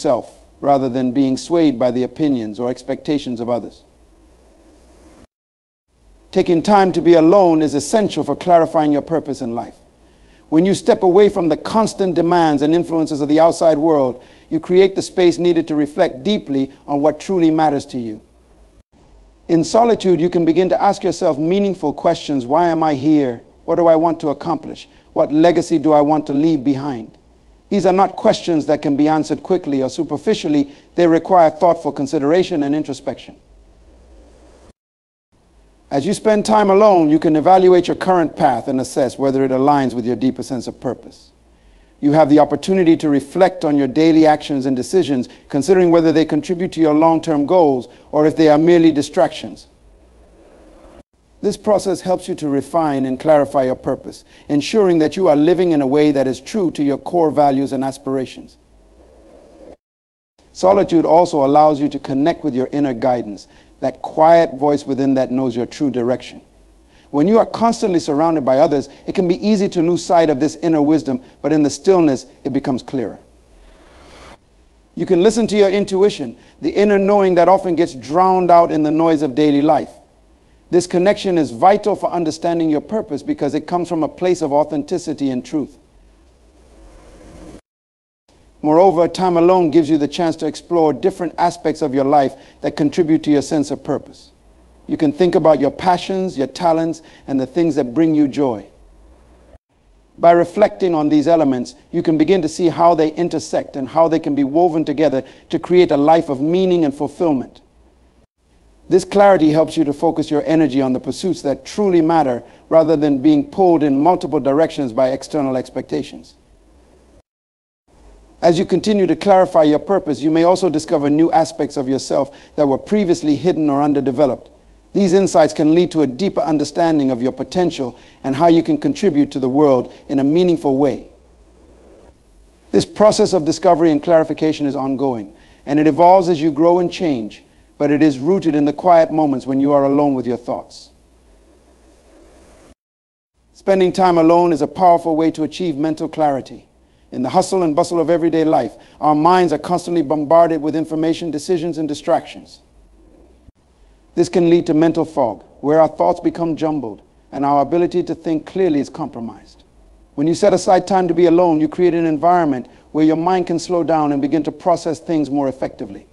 yourself rather than being swayed by the opinions or expectations of others. Taking time to be alone is essential for clarifying your purpose in life. When you step away from the constant demands and influences of the outside world, you create the space needed to reflect deeply on what truly matters to you. In solitude, you can begin to ask yourself meaningful questions. Why am I here? What do I want to accomplish? What legacy do I want to leave behind? These are not questions that can be answered quickly or superficially. They require thoughtful consideration and introspection. As you spend time alone, you can evaluate your current path and assess whether it aligns with your deeper sense of purpose. You have the opportunity to reflect on your daily actions and decisions, considering whether they contribute to your long-term goals or if they are merely distractions. This process helps you to refine and clarify your purpose, ensuring that you are living in a way that is true to your core values and aspirations. Solitude also allows you to connect with your inner guidance, that quiet voice within that knows your true direction. When you are constantly surrounded by others, it can be easy to lose sight of this inner wisdom, but in the stillness, it becomes clearer. You can listen to your intuition, the inner knowing that often gets drowned out in the noise of daily life. This connection is vital for understanding your purpose because it comes from a place of authenticity and truth. Moreover, time alone gives you the chance to explore different aspects of your life that contribute to your sense of purpose. You can think about your passions, your talents, and the things that bring you joy. By reflecting on these elements, you can begin to see how they intersect and how they can be woven together to create a life of meaning and fulfillment. This clarity helps you to focus your energy on the pursuits that truly matter rather than being pulled in multiple directions by external expectations. As you continue to clarify your purpose, you may also discover new aspects of yourself that were previously hidden or underdeveloped. These insights can lead to a deeper understanding of your potential and how you can contribute to the world in a meaningful way. This process of discovery and clarification is ongoing, and it evolves as you grow and change, but it is rooted in the quiet moments when you are alone with your thoughts. Spending time alone is a powerful way to achieve mental clarity. In the hustle and bustle of everyday life, our minds are constantly bombarded with information, decisions, and distractions. This can lead to mental fog, where our thoughts become jumbled and our ability to think clearly is compromised. When you set aside time to be alone, you create an environment where your mind can slow down and begin to process things more effectively.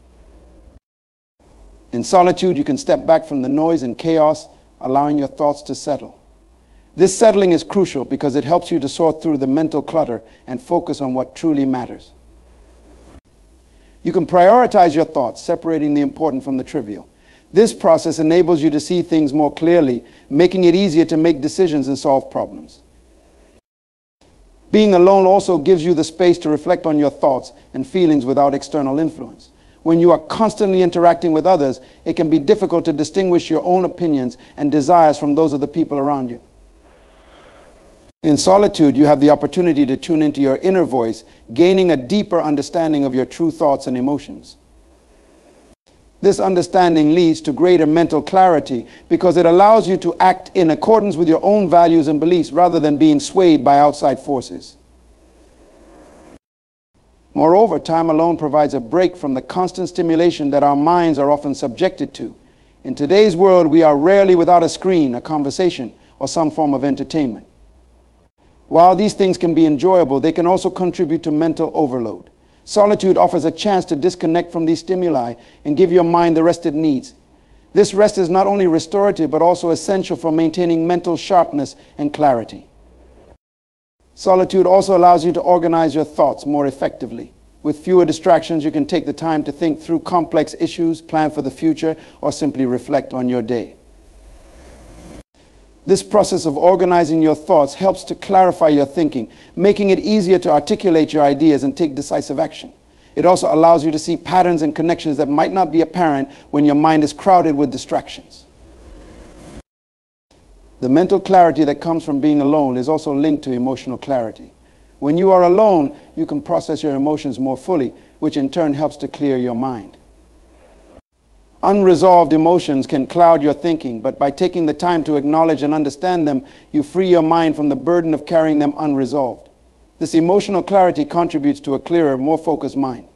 In solitude, you can step back from the noise and chaos, allowing your thoughts to settle. This settling is crucial because it helps you to sort through the mental clutter and focus on what truly matters. You can prioritize your thoughts, separating the important from the trivial. This process enables you to see things more clearly, making it easier to make decisions and solve problems. Being alone also gives you the space to reflect on your thoughts and feelings without external influence. When you are constantly interacting with others, it can be difficult to distinguish your own opinions and desires from those of the people around you. In solitude, you have the opportunity to tune into your inner voice, gaining a deeper understanding of your true thoughts and emotions. This understanding leads to greater mental clarity because it allows you to act in accordance with your own values and beliefs rather than being swayed by outside forces. Moreover, time alone provides a break from the constant stimulation that our minds are often subjected to. In today's world, we are rarely without a screen, a conversation, or some form of entertainment. While these things can be enjoyable, they can also contribute to mental overload. Solitude offers a chance to disconnect from these stimuli and give your mind the rest it needs. This rest is not only restorative, but also essential for maintaining mental sharpness and clarity. Solitude also allows you to organize your thoughts more effectively. With fewer distractions, you can take the time to think through complex issues, plan for the future, or simply reflect on your day. This process of organizing your thoughts helps to clarify your thinking, making it easier to articulate your ideas and take decisive action. It also allows you to see patterns and connections that might not be apparent when your mind is crowded with distractions. The mental clarity that comes from being alone is also linked to emotional clarity. When you are alone, you can process your emotions more fully, which in turn helps to clear your mind. Unresolved emotions can cloud your thinking, but by taking the time to acknowledge and understand them, you free your mind from the burden of carrying them unresolved. This emotional clarity contributes to a clearer, more focused mind.